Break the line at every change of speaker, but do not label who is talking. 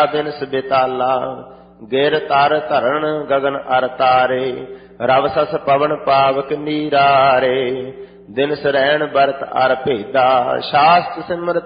ਬਿਨਸ ਬਿਤਾਲਾ। ਗਿਰ ਤਰ ਧਰਨ ਗਗਨ ਅਰ ਤਾਰੇ, ਰਵ ਸਸ ਪਵਨ ਪਾਵਕ ਨੀਰਾਰੇ। ਦਿਨ ਸਰੈਣ ਬਰਤ ਅਰ ਭੇਦਾ, ਸ਼ਾਸਤ ਸਿਮਰਤ